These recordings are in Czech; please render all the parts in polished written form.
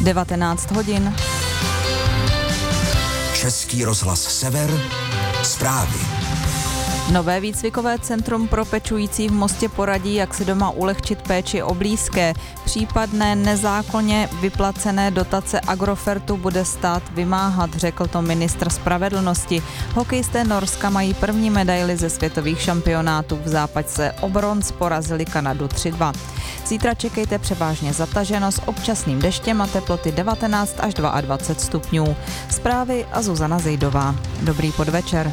19 hodin. Český rozhlas Sever, zprávy. Nové výcvikové centrum pro pečující v Mostě poradí, jak si doma ulehčit péči o blízké. Případné nezákonně vyplacené dotace Agrofertu bude stát vymáhat, řekl to ministr spravedlnosti. Hokejisté Norska mají první medaili ze světových šampionátů. V zápase o bronz porazili Kanadu 3-2. Zítra čekejte převážně zataženo s občasným deštěm a teploty 19 až 22 stupňů. Zprávy a Zuzana Zejdová. Dobrý podvečer.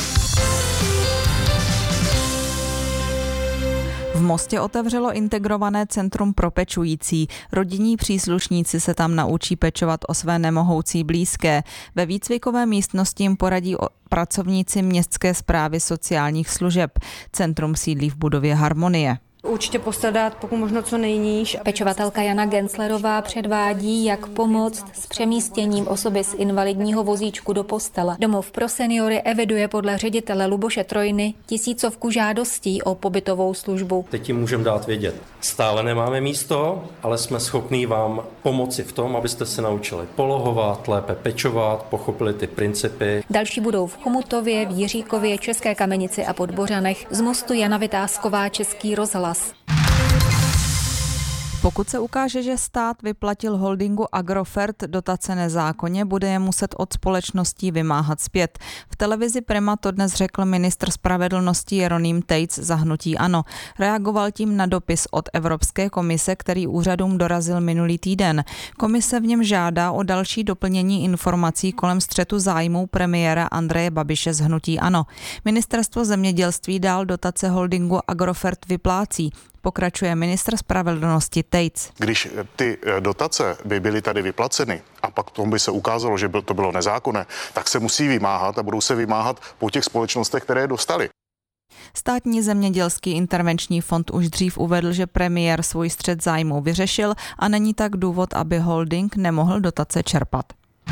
V Mostě otevřelo integrované centrum pro pečující. Rodinní příslušníci se tam naučí pečovat o své nemohoucí blízké. Ve výcvikové místnosti jim poradí pracovníci městské správy sociálních služeb. Centrum sídlí v budově Harmonie. Určitě postarat pokud možno co nejníž. Pečovatelka Jana Genslerová předvádí, jak pomoct s přemístěním osoby z invalidního vozíčku do postele. Domov pro seniory eviduje podle ředitele Luboše Trojny tisícovku žádostí o pobytovou službu. Teď jim můžeme dát vědět. Stále nemáme místo, ale jsme schopní vám pomoci v tom, abyste se naučili polohovat, lépe pečovat, pochopili ty principy. Další budou v Chomutově, v Jiříkově, České Kamenici a Podbořanech. Z Mostu Jana Vytázková, Český rozhlas. Pokud se ukáže, že stát vyplatil holdingu Agrofert dotace nezákonně, bude je muset od společností vymáhat zpět. V televizi Prima to dnes řekl ministr spravedlnosti Jeroným Tejc za hnutí ANO. Reagoval tím na dopis od Evropské komise, který úřadům dorazil minulý týden. Komise v něm žádá o další doplnění informací kolem střetu zájmů premiéra Andreje Babiše z hnutí ANO. Ministerstvo zemědělství dál dotace holdingu Agrofert vyplácí. Pokračuje ministr spravedlnosti Tejc. Když ty dotace by byly tady vyplaceny a pak tomu by se ukázalo, že to bylo nezákonné, tak se musí vymáhat a budou se vymáhat po těch společnostech, které je dostali. Státní zemědělský intervenční fond už dřív uvedl, že premiér svůj střet zájmů vyřešil a není tak důvod, aby holding nemohl dotace čerpat.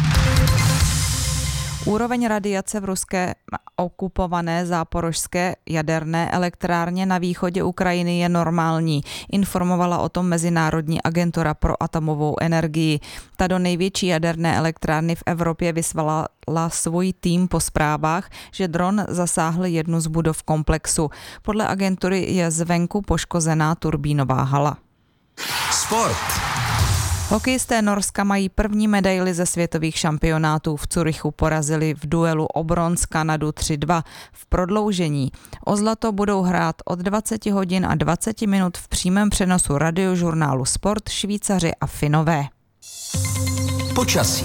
Úroveň radiace v ruské okupované záporožské jaderné elektrárně na východě Ukrajiny je normální. Informovala o tom Mezinárodní agentura pro atomovou energii. Ta do největší jaderné elektrárny v Evropě vyslala svůj tým po zprávách, že dron zasáhl jednu z budov komplexu. Podle agentury je zvenku poškozená turbínová hala. Sport. Hokejisté Norska mají první medaili ze světových šampionátů. V Curychu porazili v duelu o bronz Kanadu 3-2 v prodloužení. O zlato budou hrát od 20 hodin a 20 minut v přímém přenosu radiožurnálu Sport Švýcaři a Finové. Počasí.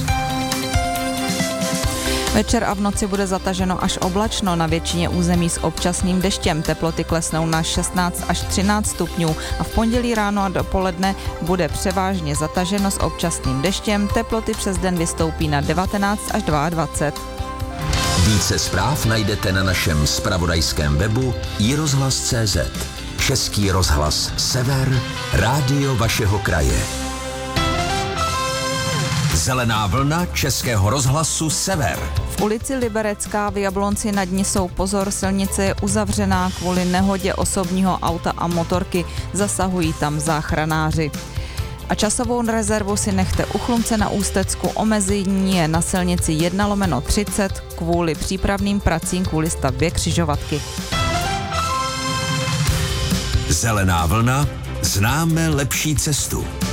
Večer a v noci bude zataženo až oblačno, na většině území s občasným deštěm. Teploty klesnou na 16 až 13 stupňů a v pondělí ráno a dopoledne bude převážně zataženo s občasným deštěm. Teploty přes den vystoupí na 19 až 22. Více zpráv najdete na našem zpravodajském webu iRozhlas.cz. Český rozhlas Sever, rádio vašeho kraje. Zelená vlna Českého rozhlasu Sever. V ulici Liberecká v Jablonci nad ní jsou pozor, silnice je uzavřená kvůli nehodě osobního auta a motorky, zasahují tam záchranáři. A časovou rezervu si nechte u Chlumce na Ústecku, omezení je na silnici 1/30 kvůli přípravným pracím kvůli stavbě křižovatky. Zelená vlna, známe lepší cestu.